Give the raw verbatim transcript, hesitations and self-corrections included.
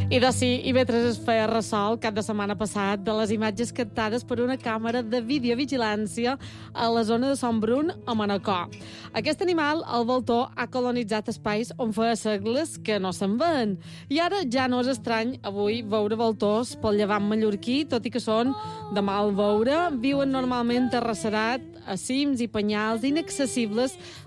I de sí, I B tres es feia ressò el cap de setmana passat de les imatges captades per una càmera de videovigilància a la zona de Son Brun, a Manacor. Aquest animal, el voltor, ha colonitzat espais on feia segles que no se'n veuen. I ara ja no és estrany avui veure voltors pel llevant mallorquí, tot i que són de mal veure, viuen normalment arrecerat a cims i penyals inaccessibles